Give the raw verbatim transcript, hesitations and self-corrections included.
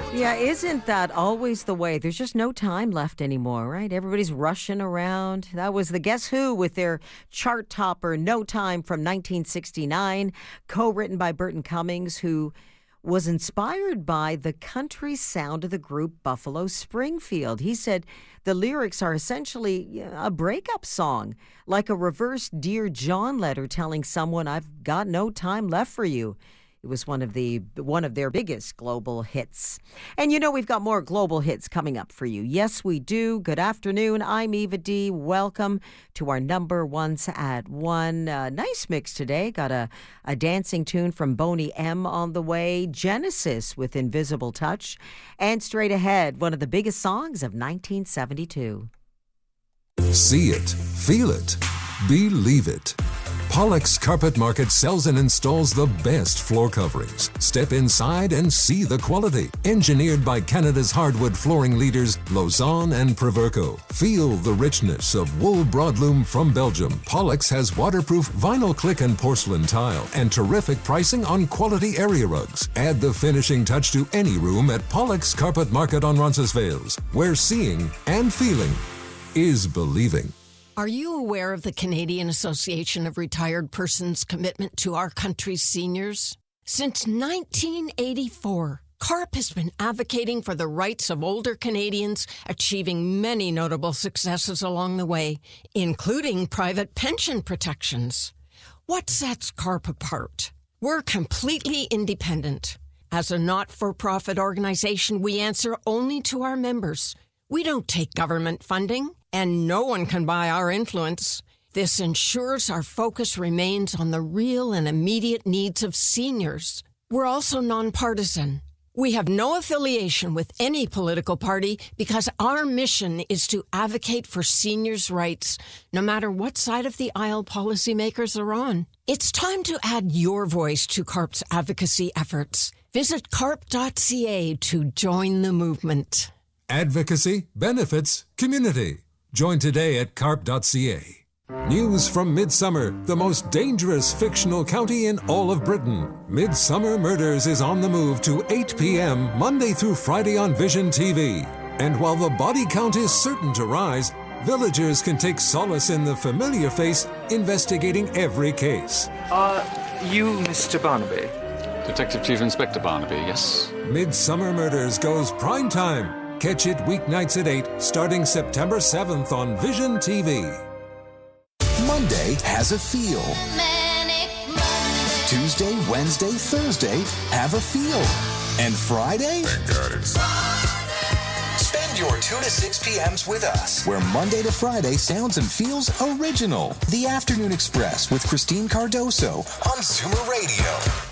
Yeah, isn't that always the way? There's just no time left anymore, right? Everybody's rushing around. That was the Guess Who with their chart topper, No Time from nineteen sixty-nine, co-written by Burton Cummings, who was inspired by the country sound of the group Buffalo Springfield. He said the lyrics are essentially a breakup song, like a reverse Dear John letter telling someone, I've got no time left for you. It was one of the one of their biggest global hits. And you know, we've got more global hits coming up for you. Yes, we do. Good afternoon. I'm Eva D. Welcome to our number ones at one. Uh, nice mix today. Got a, a dancing tune from Boney M on the way. Genesis with Invisible Touch. And straight ahead, one of the biggest songs of nineteen seventy-two. See it, feel it, believe it. Pollock's Carpet Market sells and installs the best floor coverings. Step inside and see the quality. Engineered by Canada's hardwood flooring leaders, Lausanne and Proverco. Feel the richness of wool broadloom from Belgium. Pollock's has waterproof vinyl click and porcelain tile and terrific pricing on quality area rugs. Add the finishing touch to any room at Pollock's Carpet Market on Roncesvalles, where seeing and feeling is believing. Are you aware of the Canadian Association of Retired Persons' commitment to our country's seniors? Since nineteen eighty-four, CARP has been advocating for the rights of older Canadians, achieving many notable successes along the way, including private pension protections. What sets CARP apart? We're completely independent. As a not-for-profit organization, we answer only to our members. We don't take government funding, and no one can buy our influence. This ensures our focus remains on the real and immediate needs of seniors. We're also nonpartisan. We have no affiliation with any political party because our mission is to advocate for seniors' rights, no matter what side of the aisle policymakers are on. It's time to add your voice to CARP's advocacy efforts. Visit carp dot c a to join the movement. Advocacy, benefits, community. Join today at carp dot c a. News from Midsummer, the most dangerous fictional county in all of Britain. Midsummer Murders is on the move to eight p.m. Monday through Friday on Vision T V. And while the body count is certain to rise, villagers can take solace in the familiar face investigating every case. Are you Mister Barnaby? Detective Chief Inspector Barnaby, yes. Midsummer Murders goes prime time. Catch it weeknights at eight, starting September seventh on Vision T V. Monday has a feel. Tuesday, Wednesday, Thursday have a feel. And Friday? Thank God it's Friday. Spend your two to six p.m.s with us, where Monday to Friday sounds and feels original. The Afternoon Express with Christine Cardoso on Zoomer Radio.